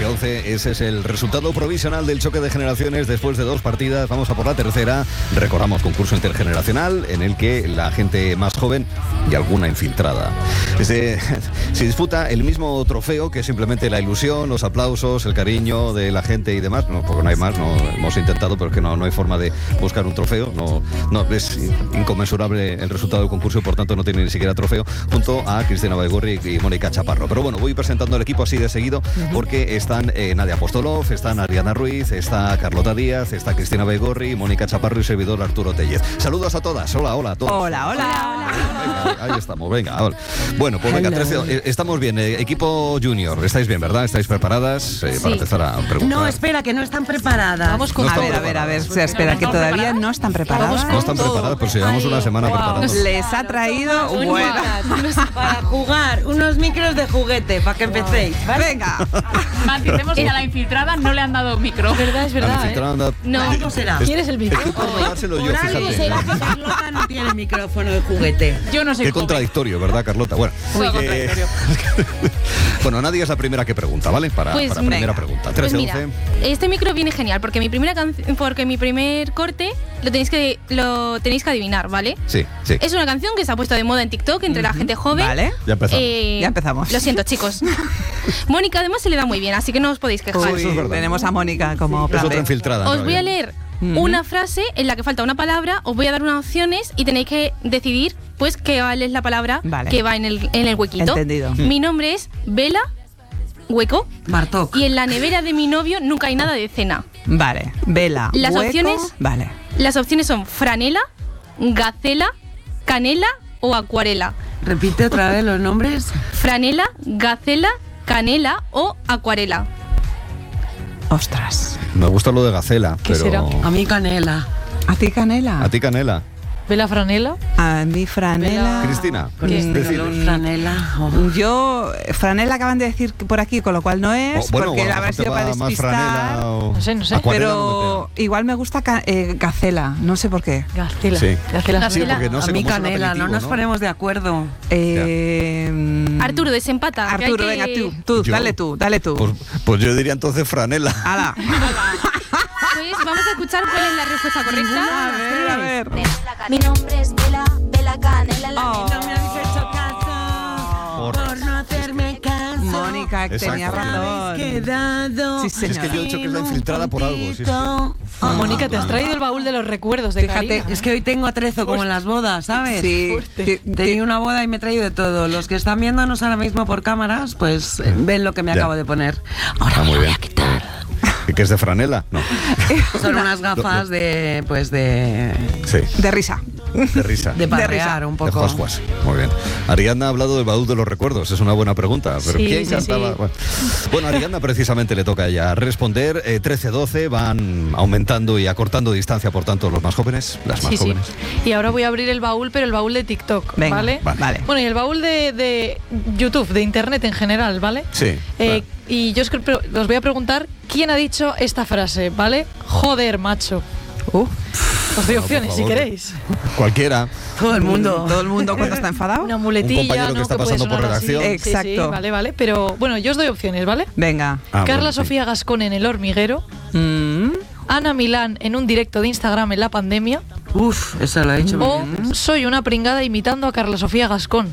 13-11. Ese es el resultado provisional del choque de generaciones después de 2 partidas. Vamos a por la tercera. Recordamos, concurso intergeneracional en el que la gente más joven y alguna infiltrada se disputa el mismo trofeo, que es simplemente la ilusión, los aplausos, el cariño de la gente y demás. No, porque no hay más, no hemos intentado, pero es que no hay forma de buscar un trofeo. No es inconmensurable el resultado del concurso y por tanto no tiene ni siquiera trofeo, junto a Cristina Baigorri y Mónica Chaparro. Pero bueno, voy presentando el equipo así de seguido, porque están Nadia Apostolov, están Ariana Ruiz, está Carlota Díaz, está Cristina Baigorri, Mónica Chaparro y servidor Arturo Tellez. Saludos a todas. Hola a todos. Hola. Venga, ahí estamos, venga. Bueno, pues venga, 13, estamos bien. Equipo junior, estáis bien, ¿verdad? ¿Estáis preparadas para empezar a preguntar? No, espera, que no están preparadas. Vamos con... No a ver, espera, que todavía no están preparadas. No están preparadas, pero si llevamos una semana preparando. Les ha traído Para jugar, unos micros de juguete, para que empecéis, ¿vale? Venga. Maticemos que a la infiltrada no le han dado micro. Es verdad, No, será. ¿quieres el micro? Estoy por dárselo yo, Por algo fíjate. será que Carlota no tiene micrófono de juguete. Yo no sé Qué cómo. contradictorio, ¿verdad, Carlota? Bueno, Contradictorio. bueno, Nadia es la primera que pregunta, ¿vale? Para primera pregunta. 13-11. Pues mira, este micro viene genial porque mi primer corte lo tenéis que adivinar, ¿vale? Sí. Es una canción que se ha puesto de moda en TikTok entre la gente joven. Vale. Ya empezamos. Ya empezamos. Lo siento, chicos. Mónica además se le da muy bien, así que no os podéis quejar. Uy, Eso es verdad. tenemos a Mónica como Es plan otra B. infiltrada. Os voy a leer una frase en la que falta una palabra, os voy a dar unas opciones y tenéis que decidir pues cuál es la palabra que va en el huequito. Entendido. Mi nombre es Vela, hueco, Bartok. y en la nevera de mi novio nunca hay nada de cena. Vale. Vela. Las hueco. opciones. Vale. Las opciones son franela, gacela, canela o acuarela. Repite otra vez los nombres. Franela, gacela, canela o acuarela. Ostras. Me gusta lo de gacela, ¿Qué pero... será? A mí canela. ¿A ti canela? ¿A ti canela? ¿Vela franela? A mí franela. Cristina, Con este decides. calor, franela. Yo, franela acaban de decir por aquí, con lo cual no es, Bueno, porque a lo haber mejor te sido para va más despistar. franela o... No sé. acuarela, Pero igual me gusta gacela, no sé por qué. Gacela. Sí. Gacela. Sí, porque no A sé mí cómo es un canela, aperitivo, no nos ponemos de acuerdo. Arturo, desempata. que hay Arturo, que- venga, tú, Yo- dale tú. Pues yo diría entonces franela. hala. Pues vamos a escuchar cuál es la respuesta correcta. A ver. Mi nombre es Vela, Vela Canela. Oh. No me habéis hecho caso por no hacerme caso. Mónica, Exacto. tenía Habéis razón. quedado. Sí, Si es que señora. yo he dicho que es la infiltrada por algo. Sí, sí. Mónica, te has traído el baúl de los recuerdos de Fíjate, Karina. Es que hoy tengo atrezo como en las bodas, ¿sabes? Sí. Tenía una boda y me he traído de todo. Los que están viéndonos ahora mismo por cámaras, pues ven lo que me Ya. acabo de poner. Ahora Ah, me muy lo voy bien. a quitar. ¿Que es de franela? No. Son unas gafas de, pues de Sí, De risa. de risa. de parrear risa. un De poco. Juas. Muy bien. Ariadna ha hablado del baúl de los recuerdos. Es una buena pregunta. Pero Sí, ¿quién sí, cantaba? sí. Bueno, a Ariadna precisamente le toca ya responder. 13-12 van aumentando y acortando distancia, por tanto, los más jóvenes, las más Sí. jóvenes. Y ahora voy a abrir el baúl, pero el baúl de TikTok, Venga, ¿vale? vale. Bueno, y el baúl de YouTube, de Internet en general, ¿vale? Sí. Vale. Y yo os voy a preguntar quién ha dicho esta frase, ¿vale? Joder, macho. Os doy Por opciones, si favor. queréis. Cualquiera. Todo el mundo. Todo el mundo cuando está enfadado. Una muletilla, Un compañero que ¿no? está puede pasando por sonar así. redacción. Sí, sí, Exacto. vale. Pero bueno, yo os doy opciones, ¿vale? Venga. Ah, Carla bueno, sí. Sofía Gascón en El Hormiguero. Ana Milán en un directo de Instagram en la pandemia. Uf, eso lo ha dicho muy O bien. soy una pringada imitando a Carla Sofía Gascón.